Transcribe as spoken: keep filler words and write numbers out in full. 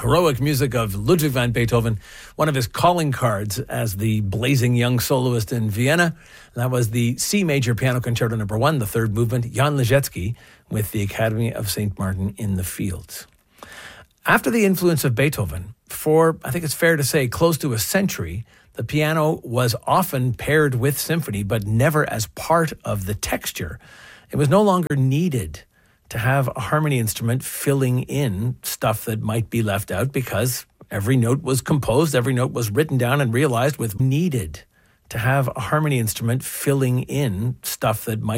heroic music of Ludwig van Beethoven, one of his calling cards as the blazing young soloist in Vienna. That was the C major piano concerto number one, the third movement, Jan Ležecký, with the Academy of Saint Martin in the Fields. After the influence of Beethoven, for, I think it's fair to say, close to a century, the piano was often paired with symphony, but never as part of the texture. It was no longer needed to have a harmony instrument filling in stuff that might be left out because every note was composed, every note was written down and realized with needed to have a harmony instrument filling in stuff that might